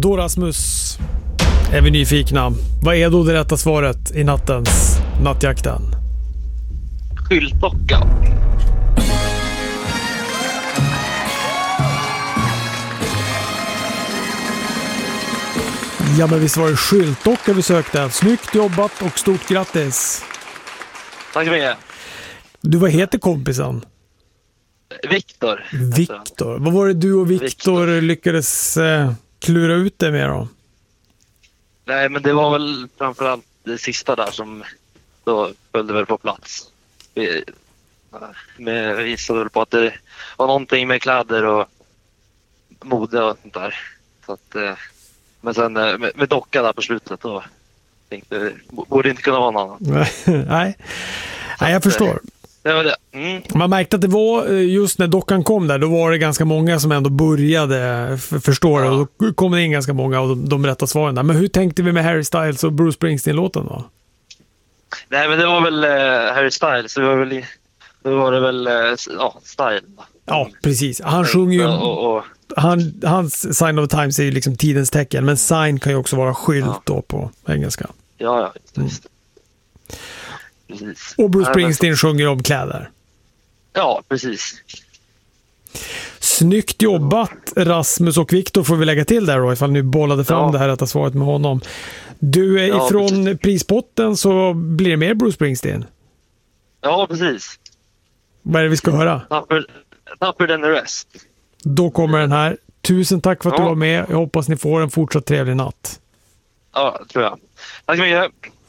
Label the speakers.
Speaker 1: Då Rasmus är vi nyfikna. Vad är då det rätta svaret i nattens nattjakten?
Speaker 2: Skyltdocka.
Speaker 1: Ja, men visst var det skyltdocka vi sökte. Snyggt jobbat och stort grattis.
Speaker 2: Tack så mycket.
Speaker 1: Du, vad heter kompisen?
Speaker 2: Viktor.
Speaker 1: Viktor. Vad var det du och Viktor lyckades klura ut det med då?
Speaker 2: Nej, men det var väl framförallt det sista där som då följde väl på plats. Vi visade väl på att det var någonting med kläder och mode och sånt där. Så att, men sen med docka där på slutet då tänkte jag, borde inte kunna vara någon annan.
Speaker 1: Nej, jag förstår.
Speaker 2: Det var det. Mm.
Speaker 1: Man märkte att det var just när dockan kom där, då var det ganska många som ändå började förstå det. Och då kom det in ganska många av de rätta svaren där. Men hur tänkte vi med Harry Styles och Bruce Springsteen-låten då?
Speaker 2: Nej, men det var väl Harry Styles. Då var det väl Style.
Speaker 1: Ja, precis. Han sjunger ju... Hans Sign of the Times är ju liksom tidens tecken. Men sign kan ju också vara skylt då på engelska.
Speaker 2: Ja, just. Precis.
Speaker 1: Och Bruce Springsteen sjunger om kläder.
Speaker 2: Ja, precis.
Speaker 1: Snyggt jobbat, Rasmus och Viktor, får vi lägga till där då, ifall ni bollade fram det här rätta svaret med honom. Du, ifrån prispotten så blir det mer Bruce Springsteen.
Speaker 2: Ja, precis.
Speaker 1: Vad är det vi ska höra?
Speaker 2: Tougher than the rest.
Speaker 1: Då kommer den här. Tusen tack för att du var med. Jag hoppas ni får en fortsatt trevlig natt.
Speaker 2: Ja, tror jag. Tack så mycket.